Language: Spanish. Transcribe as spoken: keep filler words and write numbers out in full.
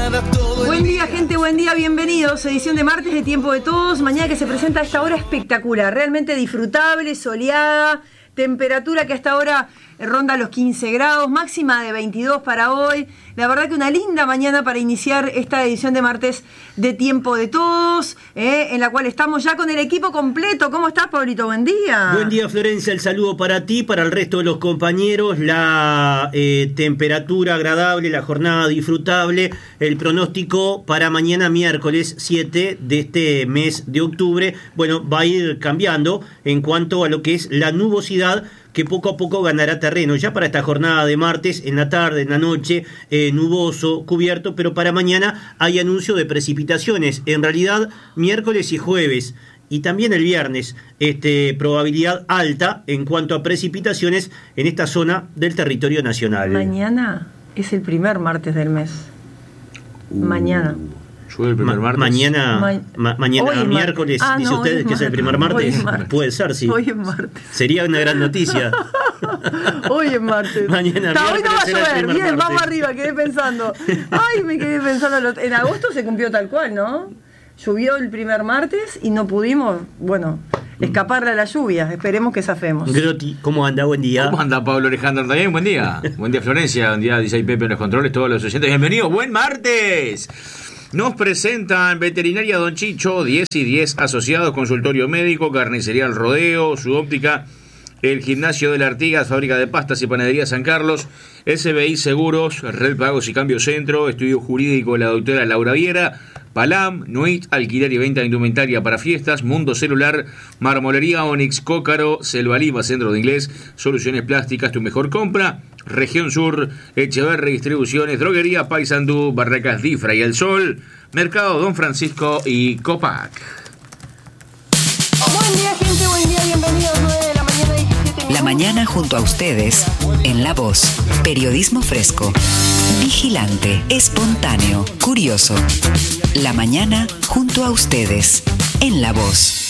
nada todo el Buen día, gente, buen día, bienvenidos. Edición de martes de Tiempo de Todos. Mañana que se presenta a esta hora espectacular, realmente disfrutable, soleada, temperatura que hasta ahora ronda los quince grados, máxima de veintidós para hoy. La verdad que una linda mañana para iniciar esta edición de martes de Tiempo de Todos, eh, en la cual estamos ya con el equipo completo. ¿Cómo estás, Pablito? Buen día. Buen día, Florencia. El saludo para ti, para el resto de los compañeros. La eh, temperatura agradable, la jornada disfrutable. El pronóstico para mañana miércoles siete de este mes de octubre, bueno, va a ir cambiando en cuanto a lo que es la nubosidad, que poco a poco ganará terreno. Ya para esta jornada de martes, en la tarde, en la noche, eh, nuboso, cubierto, pero para mañana hay anuncio de precipitaciones. En realidad, miércoles y jueves, y también el viernes, este, probabilidad alta en cuanto a precipitaciones en esta zona del territorio nacional. Mañana es el primer martes del mes. Uh. Mañana. El primer Ma- martes. Mañana, Ma- ma- mañana miércoles, ah, dice no, usted que es el primer martes. Es martes. Puede ser, sí. Hoy es martes. Sería una gran noticia. Hoy es martes. Mañana Está, hoy no va a será el llover. primer Bien, martes. vamos arriba, quedé pensando. Ay, me quedé pensando. En agosto se cumplió tal cual, ¿no? Llovió el primer martes y no pudimos, bueno, escaparle a la lluvia. Esperemos que zafemos. Groti, ¿cómo anda? Buen día. ¿Cómo anda Pablo Alejandro? ¿También? Buen día. Buen día, Florencia. Buen día, dice Pepe en los controles, todos los oyentes. Bienvenidos. ¡Buen martes! Nos presentan Veterinaria Don Chicho, diez y diez asociados, consultorio médico, carnicería El Rodeo, su óptica, el gimnasio de la Artigas, fábrica de pastas y panadería San Carlos, S B I Seguros, Red Pagos y Cambio Centro, estudio jurídico de la doctora Laura Viera, Palam, Nuit, alquiler y venta de indumentaria para fiestas, Mundo Celular, Marmolería Onyx, Cócaro, Selva Lima, Centro de Inglés, Soluciones Plásticas, tu mejor compra, Región Sur, Echeverri Distribuciones, Droguería Paysandú, Barracas Difra y El Sol, Mercado Don Francisco y Copac. Buen día, gente, buen día, bienvenidos. nueve de la mañana, diecisiete minutos. La mañana junto a ustedes, en La Voz, periodismo fresco, vigilante, espontáneo, curioso. La mañana junto a ustedes, en La Voz.